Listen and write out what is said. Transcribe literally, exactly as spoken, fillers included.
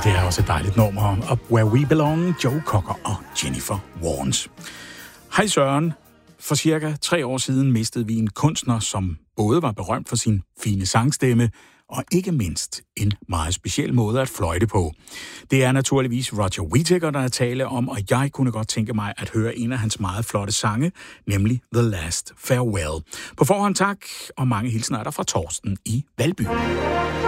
det er også et dejligt nummer. Up Where We Belong, Joe Cocker og Jennifer Warnes. Hej Søren. For cirka tre år siden mistede vi en kunstner, som både var berømt for sin fine sangstemme, og ikke mindst en meget speciel måde at fløjte på. Det er naturligvis Roger Whittaker, der er tale om, og jeg kunne godt tænke mig at høre en af hans meget flotte sange, nemlig The Last Farewell. På forhånd tak, og mange hilsner er der fra Torsten i Valby.